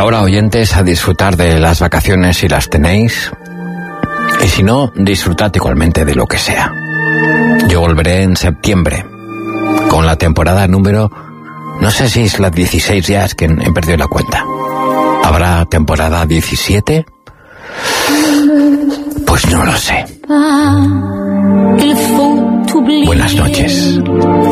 ahora, oyentes, a disfrutar de las vacaciones si las tenéis. Y si no, disfrutad igualmente de lo que sea. Yo volveré en septiembre con la temporada número... No sé si es la 16 ya, es que he perdido la cuenta. ¿Habrá temporada 17? Pues no lo sé. Buenas noches.